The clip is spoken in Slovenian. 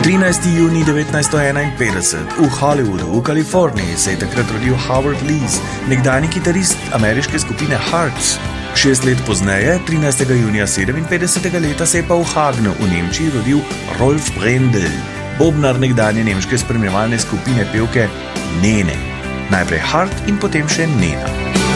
13. juni 1951 v Hollywoodu v Kaliforniji se je takrat rodil Howard Lees, nekdanji kitarist ameriške skupine Hearts. 6 let pozneje, 13. junija 57. leta, se je pa v Hagnu v Nemčiji rodil Rolf Brendel, bobnar nekdanje nemške spremljevalne skupine pevke Nene. Najprej Hart in potem še Nena.